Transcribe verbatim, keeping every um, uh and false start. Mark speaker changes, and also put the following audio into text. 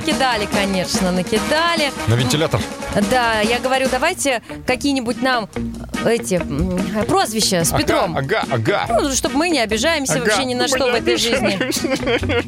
Speaker 1: накидали, конечно, накидали.
Speaker 2: На вентилятор?
Speaker 1: Да, я говорю, давайте какие-нибудь нам эти м, прозвища с
Speaker 2: Ага,
Speaker 1: Петром.
Speaker 2: ага, ага.
Speaker 1: Ну, чтобы мы не обижаемся
Speaker 2: Ага,
Speaker 1: вообще ни на
Speaker 2: мы
Speaker 1: что
Speaker 2: не
Speaker 1: в этой
Speaker 2: обижаемся.
Speaker 1: жизни.